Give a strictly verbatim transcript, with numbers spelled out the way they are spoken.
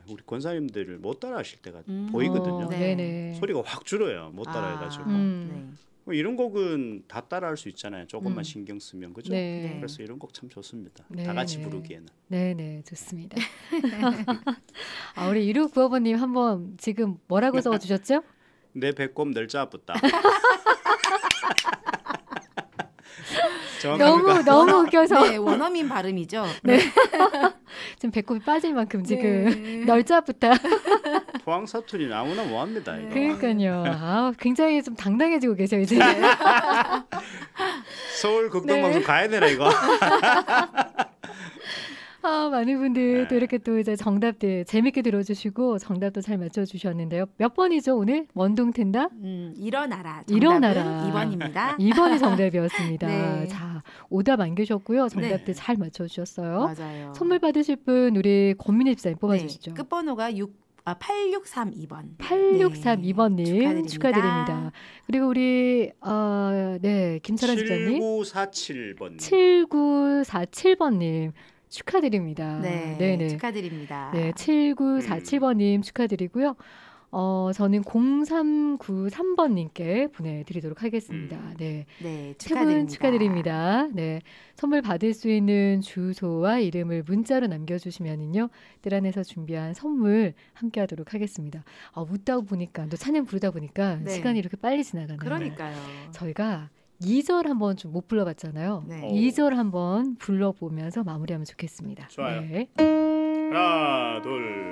우리 권사님들을 못 따라하실 때가 음. 보이거든요. 어, 네네. 소리가 확 줄어요. 못 따라해가지고. 아, 음. 네. 뭐 이런 곡은 다 따라할 수 있잖아요. 조금만 음. 신경 쓰면 그죠? 네. 네. 그래서 이런 곡 참 좋습니다. 네, 다 같이 네. 부르기에는. 네네 좋습니다. 아, 우리 이육구오번님 한번 지금 뭐라고 적어주셨죠? 내 배꼽 널짜붙다. 정확합니까? 너무 너무 웃겨서 네, 원어민 발음이죠. 네. 지금 배꼽이 빠질 만큼 지금 네. 널짜부터. 포항 사투리는 아무나 뭐합니다. 네. 이거. 그러니까요. 아, 굉장히 좀 당당해지고 계세요 이제. 서울 극동방송 네. 가야 되나 이거? 아, 많은 분들 네. 또 이렇게 또 이제 정답들 재밌게 들어주시고 정답도 잘 맞춰주셨는데요. 몇 번이죠 오늘? 원동텐다? 음, 일어나라. 정답은 일어나라. 이 번입니다. 이 번이 정답이었습니다. 네. 자, 오답 안겨주셨고요. 정답들 네. 잘 맞춰주셨어요. 맞아요. 선물 받으실 분 우리 권민혜 집사님 뽑아주시죠. 네, 끝번호가 육, 아, 팔육삼이 번. 팔육삼이 번님 네, 축하드립니다. 축하드립니다. 그리고 우리 어, 네 김철환 집사님 칠구사칠 번. 칠구사칠 번님 축하드립니다. 네, 네네. 축하드립니다. 네, 칠구사칠 번님 축하드리고요. 어, 저는 공삼구삼 번님께 보내드리도록 하겠습니다. 음. 네, 네, 세 분 축하드립니다. 축하드립니다. 네, 선물 받을 수 있는 주소와 이름을 문자로 남겨주시면은요, 뜰 안에서 준비한 선물 함께하도록 하겠습니다. 아, 웃다 보니까 또 찬양 부르다 보니까 네. 시간이 이렇게 빨리 지나가네요. 그러니까요. 저희가 이 절 한번 좀 못 불러봤잖아요. 네. 이 절 한번 불러보면서 마무리하면 좋겠습니다. 좋아요. 네. 하나, 둘.